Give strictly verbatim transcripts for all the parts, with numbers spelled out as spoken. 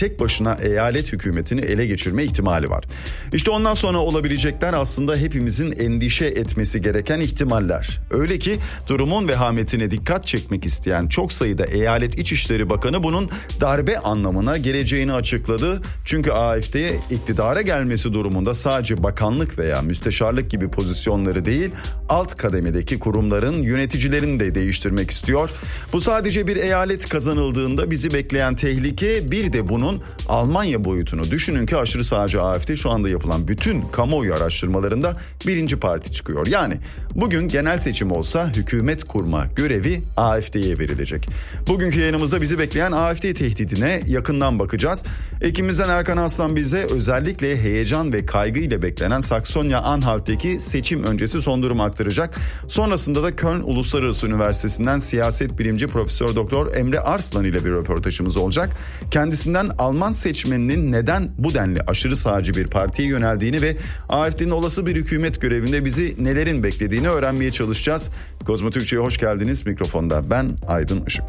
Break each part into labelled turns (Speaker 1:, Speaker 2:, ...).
Speaker 1: tek başına eyalet hükümetini ele geçirme ihtimali var. İşte ondan sonra olabilecekler aslında hepimizin endişe etmesi gereken ihtimaller. Öyle ki durumun vehametine dikkat çekmek isteyen çok sayıda eyalet İçişleri Bakanı bunun darbe anlamına geleceğini açıkladı. Çünkü A F D'ye iktidara gelmesi durumunda sadece bakanlık veya müsteşarlık gibi pozisyonları değil, alt kademedeki kurumların yöneticilerini de değiştirmek istiyor. Bu sadece bir eyalet kazanıldığında bizi bekleyen tehlike, bir de bunun Almanya boyutunu düşünün ki aşırı sağcı A F D şu anda yapılan bütün kamuoyu araştırmalarında birinci parti çıkıyor. Yani bugün genel seçim olsa hükümet kurma görevi A F D'ye verilecek. Bugünkü yayınımızda bizi bekleyen A F D tehdidine yakından bakacağız. Ekibimizden Erkan Aslan bize özellikle heyecan ve kaygı ile beklenen Saksonya-Anhalt'taki seçim öncesi son durumu aktaracak. Sonrasında da Köln Uluslararası Üniversitesi'nden siyaset bilimci Profesör Doktor Emre Arslan ile bir röportajımız olacak. Kendisinden Alman seçmeninin neden bu denli aşırı sağcı bir partiye yöneldiğini ve A F D'nin olası bir hükümet görevinde bizi nelerin beklediğini öğrenmeye çalışacağız. Kozmo Türkçe'ye hoş geldiniz. Mikrofonda ben Aydın Işık.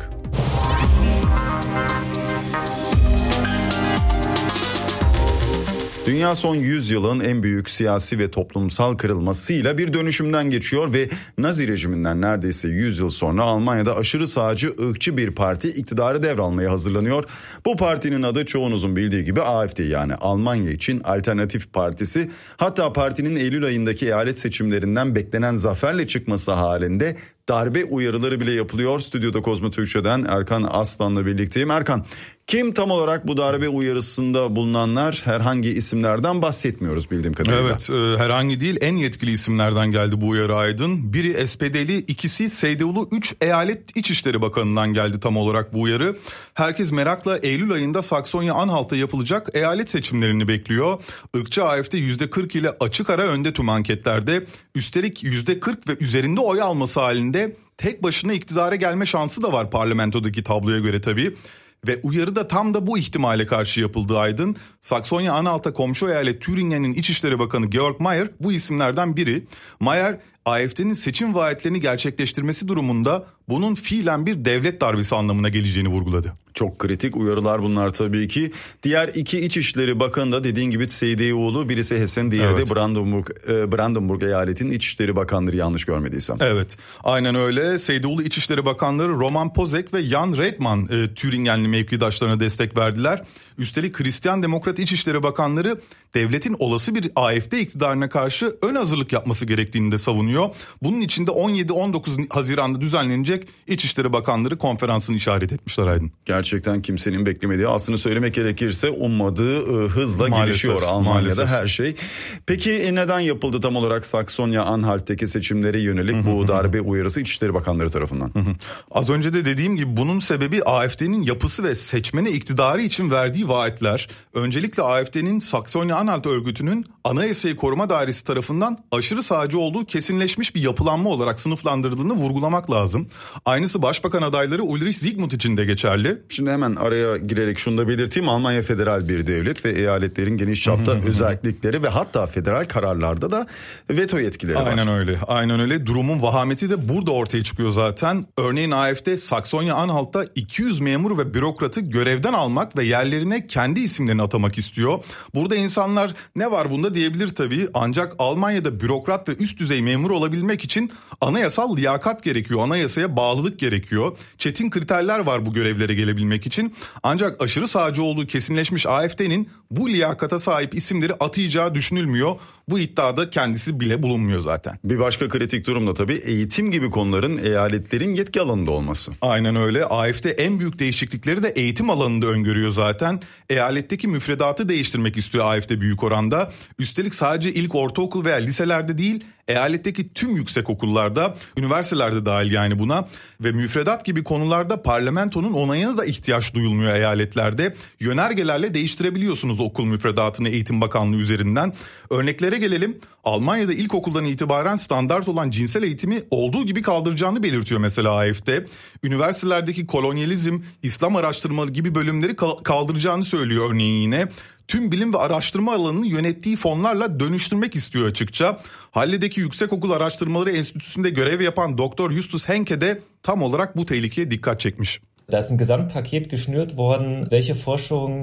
Speaker 1: Dünya son yüz yılın en büyük siyasi ve toplumsal kırılmasıyla bir dönüşümden geçiyor ve Nazi rejiminden neredeyse yüz yıl sonra Almanya'da aşırı sağcı, ırkçı bir parti iktidarı devralmaya hazırlanıyor. Bu partinin adı çoğunuzun bildiği gibi A F D, yani Almanya için Alternatif Partisi. Hatta partinin Eylül ayındaki eyalet seçimlerinden beklenen zaferle çıkması halinde darbe uyarıları bile yapılıyor. Stüdyoda Kozmo Türkçe'den Erkan Aslan'la birlikteyim. Erkan, kim tam olarak bu darbe uyarısında bulunanlar? Herhangi isimlerden bahsetmiyoruz bildiğim kadarıyla.
Speaker 2: Evet, e, herhangi değil, en yetkili isimlerden geldi bu uyarı Aydın. Biri S P D'li, ikisi S D U'lu, üç eyalet İçişleri Bakanı'ndan geldi tam olarak bu uyarı. Herkes merakla Eylül ayında Saksonya-Anhalt'ta yapılacak eyalet seçimlerini bekliyor. Irkçı A F D yüzde kırk ile açık ara önde tüm anketlerde. Üstelik yüzde kırk ve üzerinde oy alması halinde tek başına iktidara gelme şansı da var parlamentodaki tabloya göre tabii. Ve uyarı da tam da bu ihtimale karşı yapıldı Aydın. Saksonya-Anhalt'a komşu eyalet Thüringen'in İçişleri Bakanı Georg Mayer bu isimlerden biri. Mayer, A F D'nin seçim vaatlerini gerçekleştirmesi durumunda bunun fiilen bir devlet darbesi anlamına geleceğini vurguladı.
Speaker 1: Çok kritik uyarılar bunlar tabii ki. Diğer iki İçişleri Bakanı da dediğin gibi S D U'lu, birisi Hessen, diğeri evet. de Brandenburg, e, Brandenburg eyaletinin İçişleri Bakanları, yanlış görmediysem.
Speaker 2: Evet, aynen öyle. S D U'lu İçişleri Bakanları Roman Pozek ve Jan Redmann e, Thüringenli mevkidaşlarına destek verdiler. Üstelik Hristiyan Demokrat İçişleri Bakanları devletin olası bir A F D iktidarına karşı ön hazırlık yapması gerektiğini de savunuyor. Bunun için de on yedi on dokuz Haziran'da düzenlenecek İçişleri Bakanları konferansını işaret etmişler Aydın.
Speaker 1: Gerçekten kimsenin beklemediği, aslını söylemek gerekirse ummadığı e, hızla maalesef, gelişiyor Almanya'da maalesef. Her şey. Peki neden yapıldı tam olarak Saksonya-Anhalt'taki seçimlere yönelik bu darbe uyarısı İçişleri Bakanları tarafından?
Speaker 2: Az önce de dediğim gibi bunun sebebi A F D'nin yapısı ve seçmene iktidarı için verdiği vaatler. Öncelikle A F D'nin Saksonya-Anhalt örgütünün Anayasayı Koruma Dairesi tarafından aşırı sağcı olduğu kesinleşmiş bir yapılanma olarak sınıflandırıldığını vurgulamak lazım. Aynısı Başbakan adayları Ulrich Zygmunt için de geçerli.
Speaker 1: Şimdi hemen araya girerek şunu da belirteyim. Almanya federal bir devlet ve eyaletlerin geniş çapta özellikleri ve hatta federal kararlarda da veto yetkileri var.
Speaker 2: Aynen öyle. Aynen öyle. Durumun vahameti de burada ortaya çıkıyor zaten. Örneğin A F D Saksonya-Anhalt'ta iki yüz memur ve bürokratı görevden almak ve yerlerine kendi isimlerini atamak istiyor. Burada insanlar ne var bunda diyebilir tabii. Ancak Almanya'da bürokrat ve üst düzey memur olabilmek için anayasal liyakat gerekiyor. Anayasaya bağlılık gerekiyor. Çetin kriterler var bu görevlere gelebilmek için. Ancak aşırı sağcı olduğu kesinleşmiş A F D'nin bu liyakata sahip isimleri atayacağı düşünülmüyor. Bu iddiada kendisi bile bulunmuyor zaten.
Speaker 1: Bir başka kritik durum da tabii eğitim gibi konuların eyaletlerin yetki alanında olması.
Speaker 2: Aynen öyle. A F D en büyük değişiklikleri de eğitim alanında öngörüyor zaten. Eyaletteki müfredatı değiştirmek istiyor A F D büyük oranda. Üstelik sadece ilk ortaokul veya liselerde değil, eyaletteki tüm yüksek okullarda, üniversitelerde dahil yani buna ve müfredat gibi konularda parlamentonun onayına da ihtiyaç duyulmuyor eyaletlerde. Yönergelerle değiştirebiliyorsunuz okul müfredatını Eğitim Bakanlığı üzerinden. Örneklere gelelim. Almanya'da ilkokuldan itibaren standart olan cinsel eğitimi olduğu gibi kaldıracağını belirtiyor mesela A F D. Üniversitelerdeki kolonyalizm, İslam araştırmaları gibi bölümleri kaldıracağını söylüyor örneğin yine. Tüm bilim ve araştırma alanını yönettiği fonlarla dönüştürmek istiyor açıkça. Halle'deki Yüksekokul Araştırmaları Enstitüsü'nde görev yapan Doktor Justus Henke de tam olarak bu tehlikeye dikkat çekmiş.
Speaker 3: Da ist ein Gesamtpaket geschnürt worden, welche Forschung